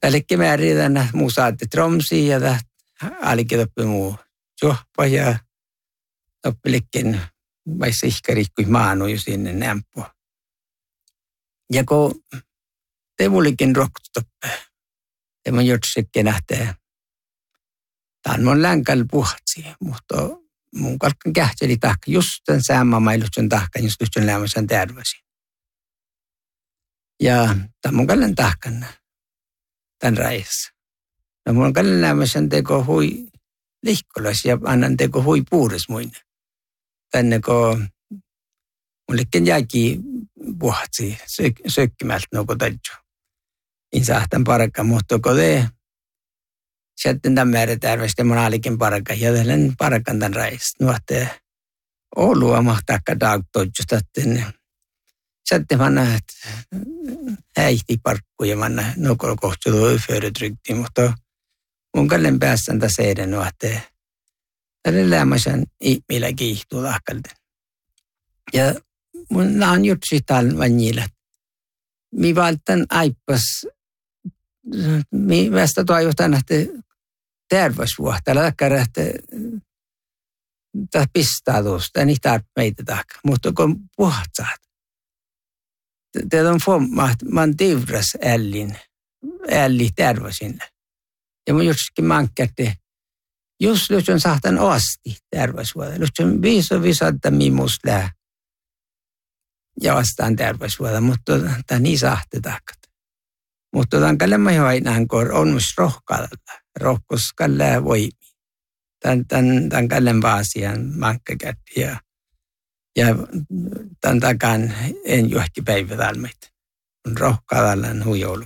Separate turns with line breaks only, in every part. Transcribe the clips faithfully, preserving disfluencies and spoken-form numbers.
Tällekin määrin tänne muu saatte tromsia ja tähän alikin toppi muu juoppa ja toppilikin vaikka ihkarikkui maanu jo sinne nämpua. Ja kun te mulikin rohkutoppe, te mun jotsekin nähtee, tämän mun länkäällä puhatsi, mutta mun kalkan kähteli tahka just tämän säämä mailutsen tahkan, just nyt sen lämmöisen tervesin. Ja tämän mun kallan tahkan tämän rajassa. No mun kallan lämmöisen teko hui lihkolas ja annan teko hui puures muina. Tänne kun mullekin jääkin puhatsi sök- sökkimältä nuko tajua. In saahtan parakka, mutta kun te sitten tämän määrätärvestä mun alikin parakka ja tällainen parakkan tämän rajasta. Nuotte Oulua mahtaakka daagtojusta, että sitten mä näet häihti parkkuja, mä näet nuko kohtu tuo yförytrykti, mutta mun kallen päässän tässä eden nuotte tälle lämmäisen ihmillä kiihtuu lahkalten. Ja mun on jutsi täällä vanjilla. Mi valtan aippas, mi västä toivotaan, että terveysvuotta, läkkärä, että tämä pistää tuosta, niin tarvitse meitä taakka. Mutta kun puhat saat, teillä on fomma, että mä oon tiivras ällin, älli terveysinä. Ja mun jutsikin mankkätti, jos lyhtsön saatan asti terveysvuotta, lyhtsön viiso viisatta mimusta lää. Ja vastaan terveysvuotta, mutta tämä niin sahte takat. Mutta tämän kallemma jo aina on myös rohkaalla, rohkoskalla voimi. Tämän, tämän, tämän kallemma asian mankkakätti ja, ja tämän takan en johti päivätalmeita. On rohkaalla huijoulu.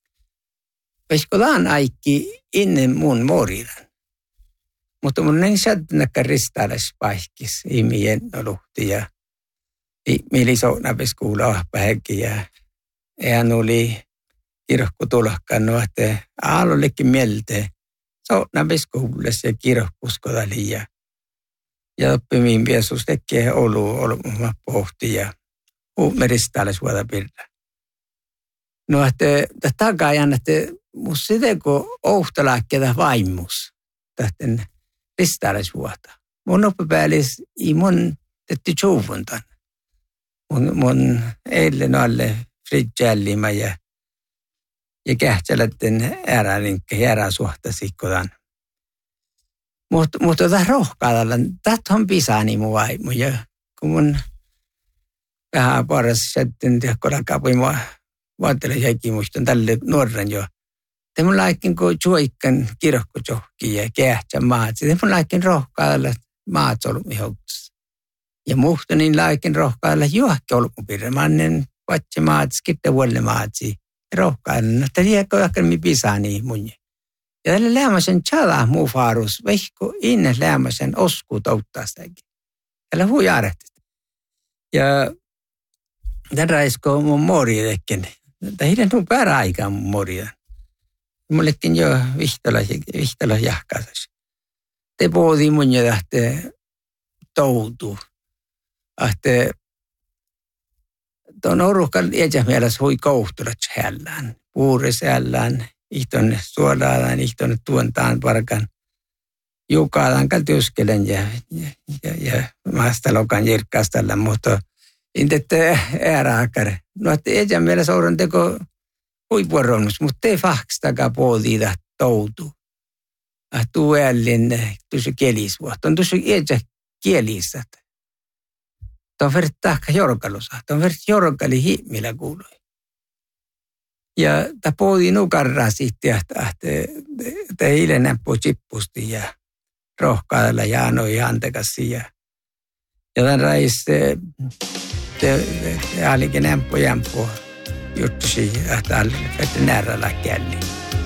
Vaikka tämän aikki ennen mun moridan. Mutta mun en saattanakka ristaales paikis ihmien luhti ja Mieli sounapis kuulla ahpähäkin ja hän oli kirkkotulohkannut, että aalollekin mieltä sounapis kuulles ja kirkkuskotali ja ja oppimiin piesus tekee olu olma pohti ja meristaalis vuota pirra. No, että takaajan, että mus sitä kun ouhtalaakkeita vaimus tähten ristaalis vuota. Mun oppipäällis i mun tetti tjuvuntan. Mun, mun eilen alle fridjällima ja, ja kähtsälätten äärärinkkä ja ääräsuhtasiikkodan. Mutta mut tätä rohkaadalla, tätä on pisani mun vaimu. Ja kun mun vähän paras sitten kodakapui mua vaattelen jäikin muistan tälle nuoren jo. Te mun laikin kun juoikkan kirkkojohki ja kähtsä maat. Te mun laikin rohkaadalla maat solmihouksus. Ja muhto niin laikin rohkailla juokki olmupirre. Mä annen vatsi maat, skitte vuolle maatsi. Rohkailla, että liekko jakkarmi pisani munje. Ja tälle lämmäsen tjala muu faarus, vehko inne lämmäsen osku touttaastakin. Tällä hui arehtit. Ja tämän raisko mun moriidekin. Tämä hiden tuu päärä aikaa mun moriida. Mullekin jo vihtola jahkasas. Te poodi munje tähte toutu. Ahte tuon oruhkan iäjämieläs hui kouhtulat hällään. Puures hällään. Ihton suolaan, ihton tuontaan parkan. Jukaalaan kaltiuskelen ja, ja, ja, ja maastalokan jirkkastalla, mutta intette ääräakar. No, että ejan meillä sauran teko huipuoronnus, mutta te fahkstakaa puolita toutu. Tuu ällin tuossa kielisvuotta. On tuossa ejan kielisät. Tuon verran tahka jorkalusa. Tuon verran jorkali himmillä kuului. Ja tämä puhuti nukarraa sitten, että eilen näppui chippusti ja rohkailla ja anoi antekassi. Ja tämän rais, te alikin nämppu jämppu juttusi, että närällä källi.